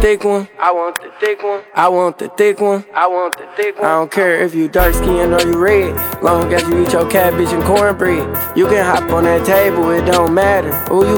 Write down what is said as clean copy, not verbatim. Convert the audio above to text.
thick one. I want the thick one. I want the thick one. I want the thick one. I don't care if you dark skin or you red, long as you eat your cabbage and cornbread. You can hop on that table, it don't matter. Ooh, you